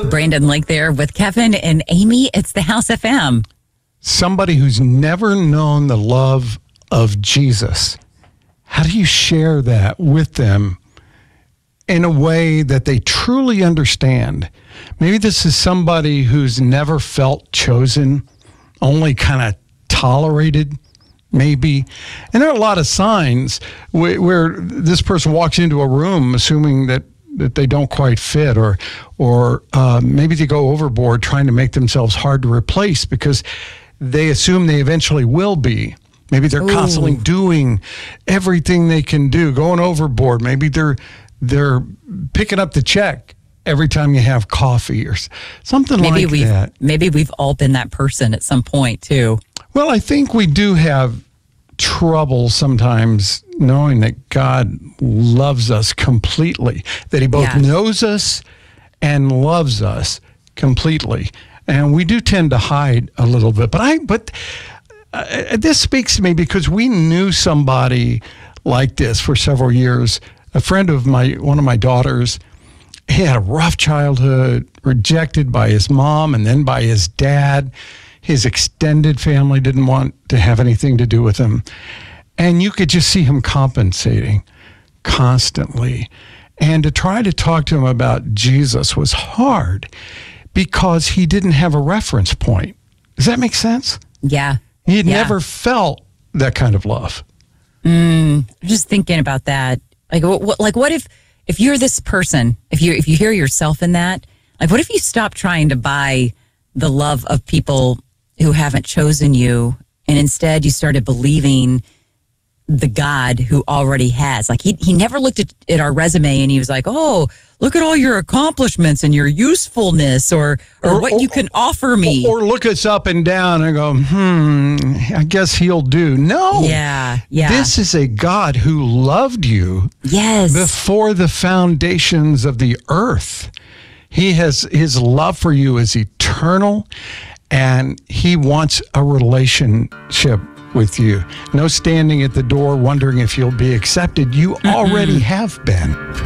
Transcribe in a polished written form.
Brandon Lake there with Kevin and Amy. It's the House FM. Somebody who's never known the love of Jesus, how do you share that with them in a way that they truly understand? Maybe this is somebody who's never felt chosen, only kind of tolerated, maybe. And there are a lot of signs where this person walks into a room assuming that they don't quite fit, or maybe they go overboard trying to make themselves hard to replace because they assume they eventually will be. Maybe they're constantly doing everything they can do, going overboard. Maybe they're picking up the check every time you have coffee or something like that. Maybe we've all been that person at some point too. Well, I think we do have trouble sometimes knowing that God loves us completely, that he both knows us and loves us completely. And we do tend to hide a little bit. But this speaks to me because we knew somebody like this for several years. A friend of one of my daughters, he had a rough childhood, rejected by his mom and then by his dad. His extended family didn't want to have anything to do with him. And you could just see him compensating constantly. And to try to talk to him about Jesus was hard because he didn't have a reference point. Does that make sense? Yeah. He had never felt that kind of love. Just thinking about that. What if you're this person, if you hear yourself in that, like what if you stop trying to buy the love of people who haven't chosen you, and instead you started believing the God who already has? Like he never looked at our resume and he was like, oh, look at all your accomplishments and your usefulness or what you can offer me. Or look us up and down and go, I guess he'll do. No. Yeah. This is a God who loved you before the foundations of the earth. His love for you is eternal, and he wants a relationship with you. No standing at the door wondering if you'll be accepted. You already have been.